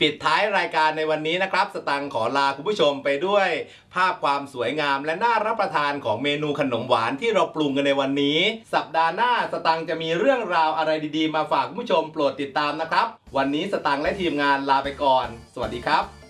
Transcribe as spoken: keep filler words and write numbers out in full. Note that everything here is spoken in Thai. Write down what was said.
ปิดท้ายรายการในวันนี้นะครับสตังค์ขอลาคุณผู้ชมไปด้วยภาพความสวยงามและน่ารับประทานของเมนูขนมหวานที่เราปรุงกันในวันนี้สัปดาห์หน้าสตังค์จะมีเรื่องราวอะไรดีๆมาฝากคุณผู้ชมโปรดติดตามนะครับวันนี้สตังค์และทีมงานลาไปก่อนสวัสดีครับ